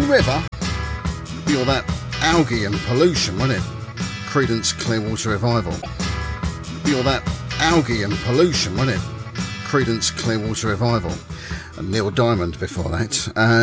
River. Be all that algae and pollution, won't it? Creedence Clearwater Revival. Be all that algae and pollution, won't it? Creedence Clearwater Revival. And Neil Diamond before that.